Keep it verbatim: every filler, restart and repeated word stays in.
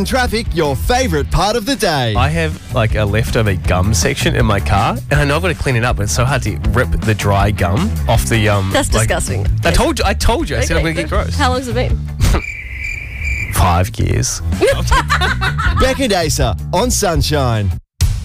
Traffic, your favourite part of the day. I have like a leftover gum section in my car, and I know I've got to clean it up, but it's so hard to rip the dry gum off the um. That's like, disgusting. I told you. I told you. I said I'm going to get gross. How long's it been? Five years. Beck and Asa on Sunshine.